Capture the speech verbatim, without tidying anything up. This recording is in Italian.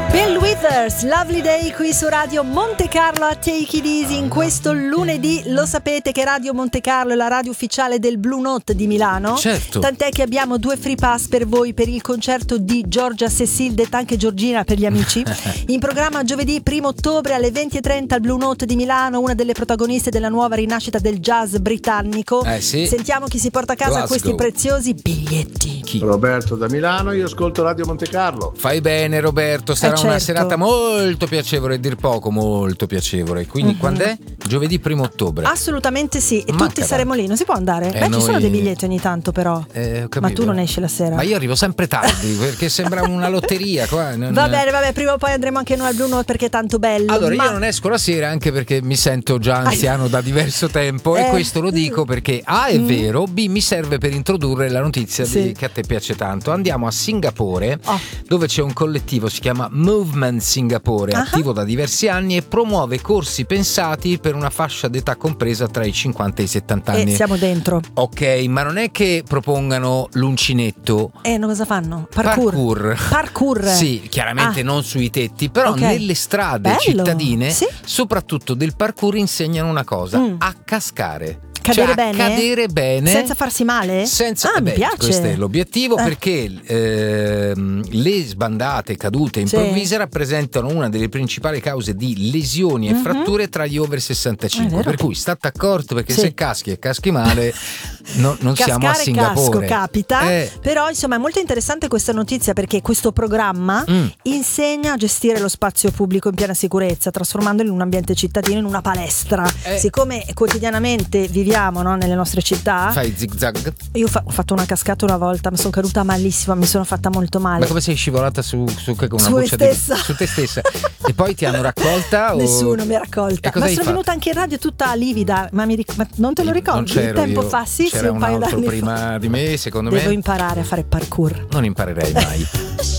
Bill Withers, Lovely Day qui su Radio Monte Carlo a Take It Easy in questo lunedì. Lo sapete che Radio Monte Carlo è la radio ufficiale del Blue Note di Milano. Certo. Tant'è che abbiamo due free pass per voi per il concerto di Giorgia Cecil, detta anche Giorgina per gli amici, in programma giovedì primo ottobre alle venti e trenta al Blue Note di Milano, una delle protagoniste della nuova rinascita del jazz britannico. Eh sì. Sentiamo chi si porta a casa Glasgow. questi preziosi biglietti. Chi? Roberto da Milano, io ascolto Radio Monte Carlo. Fai bene Roberto, sarà Eh, una certo. serata molto piacevole, a dir poco molto piacevole. Quindi Mhm. quando è? Giovedì primo ottobre. Assolutamente sì, e Manca tutti saremo lì, non si può andare? Eh, Beh, ci noi- sono dei biglietti ogni tanto però. Eh, ho Ma capito. tu non esci la sera. Ma io arrivo sempre tardi perché sembra una lotteria qua. non- Va bene, va bene, prima o poi andremo anche noi al Blue Note perché è tanto bello. Allora ma... io non esco la sera anche perché mi sento già anziano da diverso tempo Eh. e questo lo dico perché A è Mm. vero, B mi serve per introdurre la notizia Sì. di- che a te piace tanto. Andiamo a Singapore, Oh. dove c'è un collettivo, si chiama Movement Singapore, Ah. attivo da diversi anni e promuove corsi pensati per una fascia d'età compresa tra i cinquanta e i settanta E anni. siamo dentro. Ok, ma non è che propongano l'uncinetto. E no, cosa fanno? Parkour. Parkour. Parkour. Sì, chiaramente Ah. non sui tetti, però Ok. nelle strade Bello. cittadine, Sì. soprattutto del parkour, insegnano una cosa: Mm. a cascare. Cadere Cioè, bene? A cadere bene. Senza farsi male? Senza, Ah, eh mi beh, piace. questo è l'obiettivo, Eh. perché ehm, le sbandate, cadute Sì. improvvise rappresentano una delle principali cause di lesioni e Mhm. fratture tra gli over È sessantacinque. vero. Per cui state accorto, perché Sì. se caschi e caschi male no- non siamo a Cascare Singapore. casco capita, Eh, però insomma è molto interessante questa notizia perché questo programma Mm. insegna a gestire lo spazio pubblico in piena sicurezza, trasformandolo in un ambiente cittadino, in una palestra. Eh. Siccome quotidianamente viviamo, no, nelle nostre città, Fai zig zag. io fa- ho fatto una cascata una volta, mi sono caduta malissimo, mi sono fatta molto male. Ma come sei scivolata su, su che con una Su me buccia stessa. di su te stessa? E poi ti hanno raccolta? O... Nessuno mi ha raccolta. E cosa Ma hai sono fatto? venuta anche in radio tutta livida. Ma, mi ric- ma non te lo ricordi? Non c'ero Tempo io. fa, sì, sì, C'era un un paio altro d'anni fa. prima di me, secondo Devo me. imparare a fare parkour. Non imparerei mai.